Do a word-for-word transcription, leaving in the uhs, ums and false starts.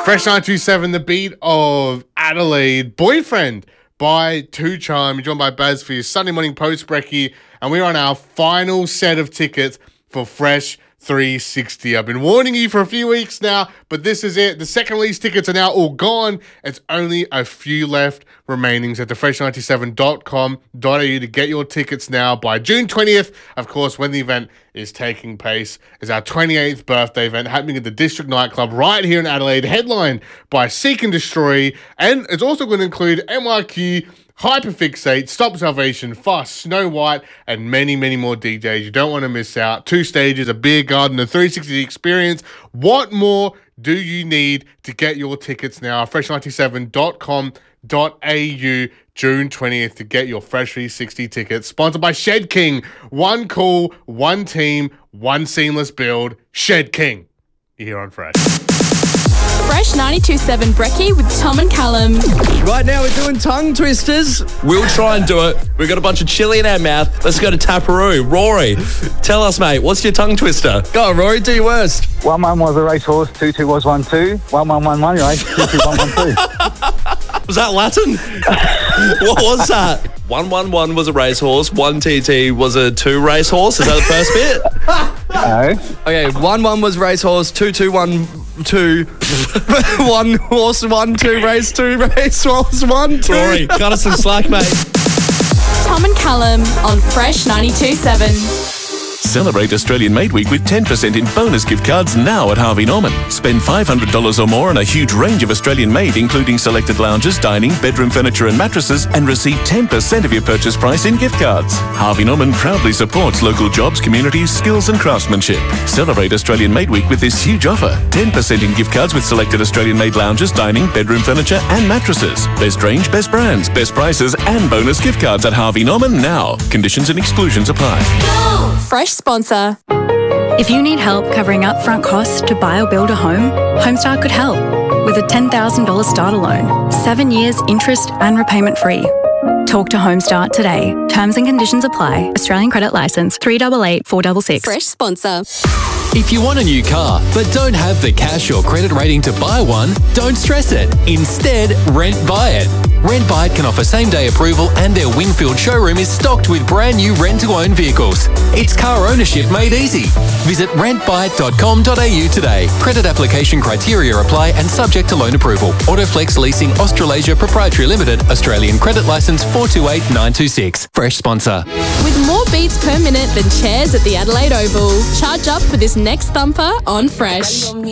Fresh nine two seven, the beat of Adelaide. Boyfriend by Two Charm. You're joined by Baz for your Sunday morning post brekkie, and we're on our final set of tickets for Fresh three sixty. I've been warning you for a few weeks now, but this is it. The second release tickets are now all gone. It's only a few left remaining. So at the fresh ninety seven dot com dot a u to get your tickets now by June twentieth. Of course, when the event is taking place, is our twenty-eighth birthday event happening at the District Nightclub right here in Adelaide, headlined by Seek and Destroy, and it's also going to include M R Q, Hyperfixate, Stop Salvation, Fuss, Snow White, and many, many more D Js. You don't want to miss out. Two stages, a beer garden, a three sixty experience. What more do you need to get your tickets now? fresh ninety seven dot com dot a u, June twentieth, to get your Fresh three sixty tickets. Sponsored by Shed King. One call, one team, one seamless build. Shed King. You're here on Fresh. Fresh ninety-two point seven brekkie with Tom and Callum. Right now we're doing tongue twisters. We'll try and do it. We've got a bunch of chili in our mouth. Let's go to Taparoo. Rory, tell us, mate, what's your tongue twister? Go on, Rory, do your worst. One one was a racehorse, two two was one two, one one one one race, two two one one two. Was that Latin? What was that? one one one was a racehorse, one T T was a two racehorse. Is that the first bit? No. Okay, one one was racehorse, two two one two, one horse, one two race, two racehorse, one two. Rory, cut us some slack, mate. Tom and Callum on Fresh ninety-two point seven. Celebrate Australian Made Week with ten percent in bonus gift cards now at Harvey Norman. Spend five hundred dollars or more on a huge range of Australian made, including selected lounges, dining, bedroom furniture and mattresses, and receive ten percent of your purchase price in gift cards. Harvey Norman proudly supports local jobs, communities, skills and craftsmanship. Celebrate Australian Made Week with this huge offer. ten percent in gift cards with selected Australian made lounges, dining, bedroom furniture and mattresses. Best range, best brands, best prices and bonus gift cards at Harvey Norman now. Conditions and exclusions apply. Fresh sponsor. If you need help covering upfront costs to buy or build a home, Homestar could help with a ten thousand dollars starter loan, seven years interest and repayment free. Talk to Homestar today. Terms and conditions apply. Australian credit license three eight eight four six six. Fresh sponsor. If you want a new car but don't have the cash or credit rating to buy one, don't stress it. Instead, Rent Buy It. Rent Buy It can offer same-day approval and their Wingfield showroom is stocked with brand new rent-to-own vehicles. It's car ownership made easy. Visit rent buy it dot com dot a u today. Credit application criteria apply and subject to loan approval. Autoflex Leasing Australasia Proprietary Limited, Australian credit license four two eight nine two six. Fresh sponsor. With more beats per minute than chairs at the Adelaide Oval. Charge up for this next thumper on Fresh.